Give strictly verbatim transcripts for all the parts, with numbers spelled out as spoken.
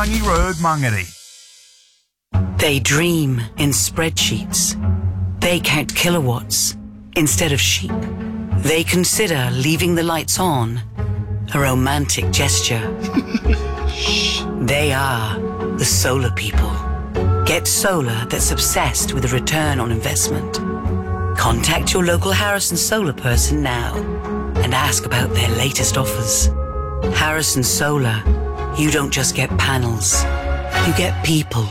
Waitangi Road, Mangere. They dream in spreadsheets. They count kilowatts instead of sheep. They consider leaving the lights on a romantic gesture. They are the solar people. Get solar that's obsessed with a return on investment. Contact your local Harrison Solar person now and ask about their latest offers. Harrison Solar, you don't just get panels, you get people.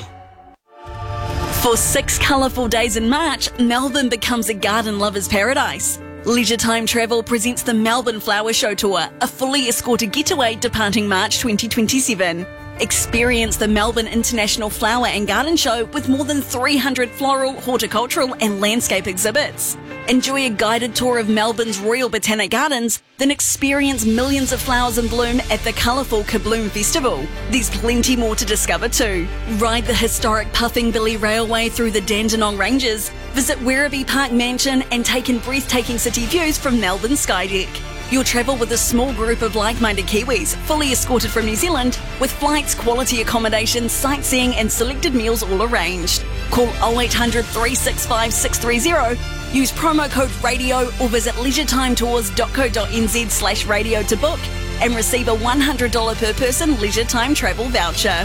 For six colourful days in March, Melbourne becomes a garden lover's paradise. Leisure Time Travel presents the Melbourne Flower Show Tour, a fully escorted getaway departing March twenty twenty-seven. Experience the Melbourne International Flower and Garden Show with more than three hundred floral, horticultural and landscape exhibits. Enjoy a guided tour of Melbourne's Royal Botanic Gardens, then experience millions of flowers in bloom at the colourful Kabloom Festival. There's plenty more to discover too. Ride the historic Puffing Billy Railway through the Dandenong Ranges, visit Werribee Park Mansion and take in breathtaking city views from Melbourne Skydeck. You'll travel with a small group of like-minded Kiwis, fully escorted from New Zealand, with flights, quality accommodation, sightseeing and selected meals all arranged. Call oh eight hundred, three six five, six three zero, use promo code RADIO or visit leisuretimetours.co.nz slash radio to book and receive a one hundred dollars per person Leisure Time travel voucher.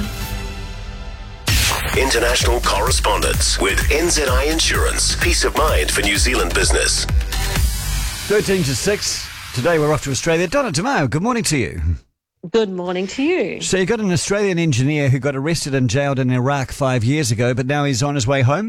International correspondence with N Z I Insurance. Peace of mind for New Zealand business. thirteen to six. Today we're off to Australia. Donna Tamao, good morning to you. Good morning to you. So you got an Australian engineer who got arrested and jailed in Iraq five years ago, but now he's on his way home?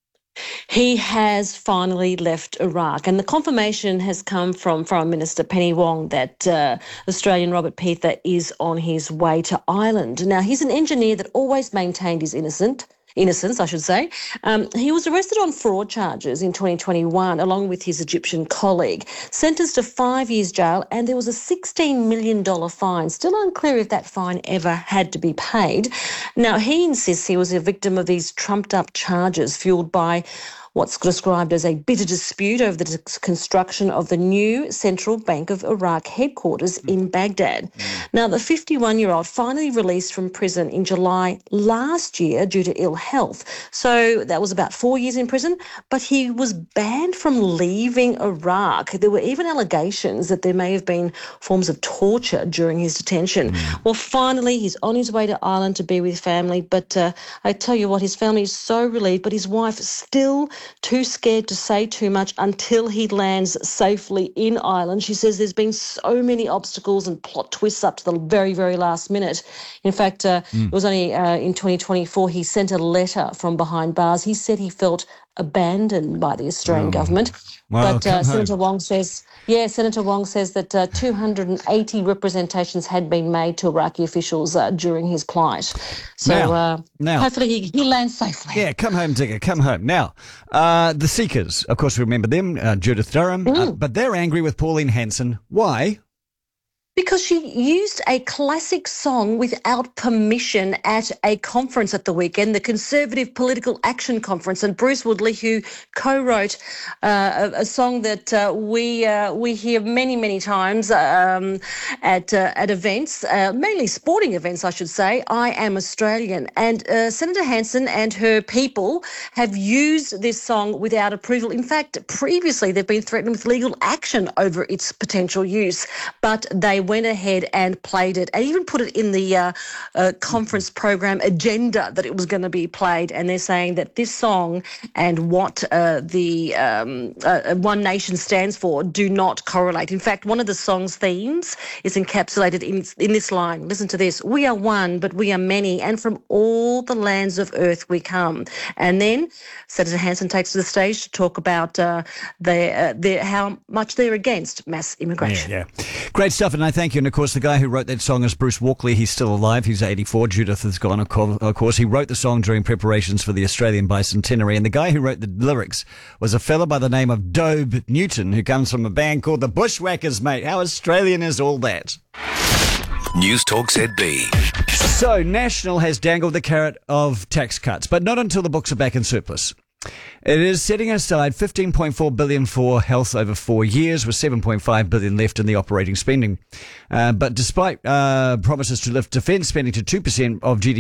He has finally left Iraq, and the confirmation has come from Foreign Minister Penny Wong that uh, Australian Robert Pether is on his way to Ireland. Now, he's an engineer that always maintained his innocent. Innocence, I should say. Um, he was arrested on fraud charges in twenty twenty-one, along with his Egyptian colleague, sentenced to five years jail, and there was a sixteen million dollars fine. Still unclear if that fine ever had to be paid. Now, he insists he was a victim of these trumped-up charges fueled by what's described as a bitter dispute over the construction of the new Central Bank of Iraq headquarters in Baghdad. Now, the fifty-one-year-old finally released from prison in July last year due to ill health. So that was about four years in prison, but he was banned from leaving Iraq. There were even allegations that there may have been forms of torture during his detention. Mm. Well, finally, he's on his way to Ireland to be with family, but uh, I tell you what, his family is so relieved, but his wife still too scared to say too much until he lands safely in Ireland. She says there's been so many obstacles and plot twists up to the very, very last minute. In fact, uh, mm. it was only uh, in twenty twenty-four he sent a letter from behind bars. He said he felt abandoned by the Australian oh. government. Well, but uh, Senator Wong says, yeah, Senator Wong says that uh, two hundred eighty representations had been made to Iraqi officials uh, during his plight. So now, uh, now, hopefully he, he lands safely. Yeah, come home, Digger, come home. Now, uh, the Seekers, of course, we remember them, uh, Judith Durham, mm. uh, but they're angry with Pauline Hanson. Why? Because she used a classic song without permission at a conference at the weekend, the Conservative Political Action Conference, and Bruce Woodley, who co-wrote uh, a, a song that uh, we uh, we hear many, many times um, at uh, at events, uh, mainly sporting events, I should say, I Am Australian. And uh, Senator Hanson and her people have used this song without approval. In fact, previously they've been threatened with legal action over its potential use, but they went ahead and played it and even put it in the uh, uh, conference program agenda that it was going to be played. And they're saying that this song and what uh, the um, uh, One Nation stands for do not correlate. In fact, one of the song's themes is encapsulated in, in this line. Listen to this. We are one, but we are many, and from all the lands of earth we come. And then Senator Hanson takes to the stage to talk about uh, their, uh, their, how much they're against mass immigration. Yeah, yeah. Great stuff, and I thank you. And of course, the guy who wrote that song is Bruce Walkley. He's still alive. He's eighty-four. Judith has gone, of course. He wrote the song during preparations for the Australian bicentenary. And the guy who wrote the lyrics was a fella by the name of Dobe Newton, who comes from a band called the Bushwhackers, mate. How Australian is all that? News Talk Z B. So, National has dangled the carrot of tax cuts, but not until the books are back in surplus. It is setting aside fifteen point four billion dollars for health over four years, with seven point five billion dollars left in the operating spending. Uh, but despite uh, promises to lift defence spending to two percent of G D P,